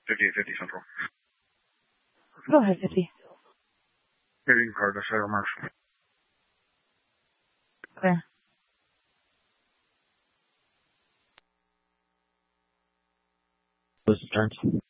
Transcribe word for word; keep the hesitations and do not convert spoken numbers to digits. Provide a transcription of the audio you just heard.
fifty fifty Central. Go ahead, fifty. Hearing card to Sarah Marshall. Clear. This is Terrence.